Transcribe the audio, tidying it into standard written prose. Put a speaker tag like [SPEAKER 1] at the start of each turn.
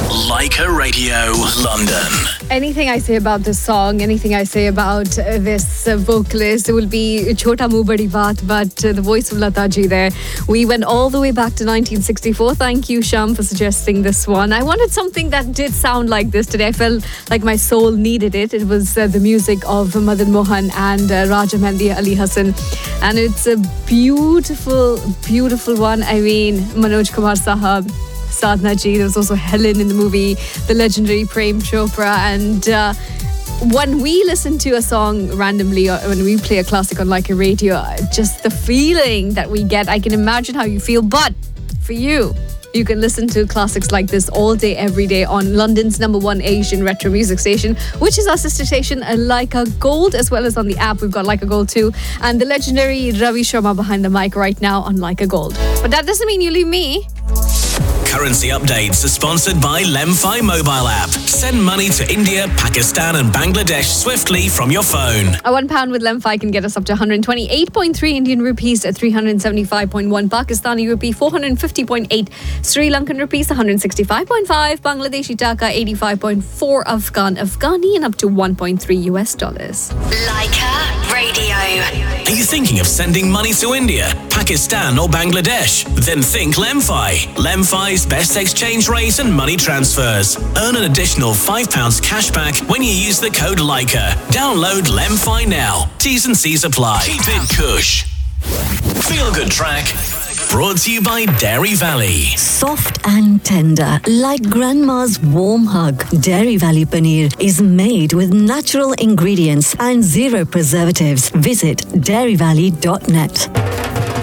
[SPEAKER 1] Leica Radio, London.
[SPEAKER 2] Anything I say about this song, anything I say about this vocalist, it will be Chota Muh Badi Baat, but the voice of Lata ji there. We went all the way back to 1964. Thank you, Sham, for suggesting this one. I wanted something that did sound like this today. I felt like my soul needed it. It was the music of Madan Mohan and Raja Mehndi Ali Hassan. And it's a beautiful, beautiful one. I mean, Manoj Kumar Sahab, Sadhna ji, there was also Helen in the movie, the legendary Prem Chopra, and when we listen to a song randomly or when we play a classic on Leica Radio, just the feeling that we get, I can imagine how you feel, but for you, you can listen to classics like this all day, every day on London's #1 Asian retro music station, which is our sister station, Leica Gold, as well as on the app. We've got Leica Gold too, and the legendary Ravi Sharma behind the mic right now on Leica Gold. But that doesn't mean you leave me.
[SPEAKER 1] Currency updates are sponsored by Lemfi mobile app. Send money to India, Pakistan and Bangladesh swiftly from your phone.
[SPEAKER 2] A £1 with Lemfi can get us up to 128.3 Indian rupees, 375.1 Pakistani rupee, 450.8 Sri Lankan rupees, 165.5 Bangladeshi taka, 85.4 Afghani, and up to $1.3 US.
[SPEAKER 3] Leica Radio.
[SPEAKER 1] Are you thinking of sending money to India, Pakistan or Bangladesh? Then think Lemfi. Lemfi's best exchange rate and money transfers. Earn an additional £5 cash back when you use the code Leica. Download Lemfi now. T's and C's apply. Keep it Kush. Feel Good Track. Brought to you by Dairy Valley.
[SPEAKER 4] Soft and tender, like grandma's warm hug. Dairy Valley Paneer is made with natural ingredients and zero preservatives. Visit dairyvalley.net.